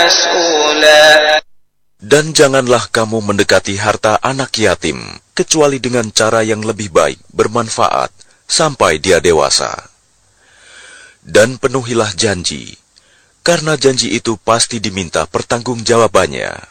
مسؤولا. Dan janganlah kamu mendekati harta anak yatim, kecuali dengan cara yang lebih baik, bermanfaat, sampai dia dewasa. Dan penuhilah janji, karena janji itu pasti diminta pertanggungjawabannya.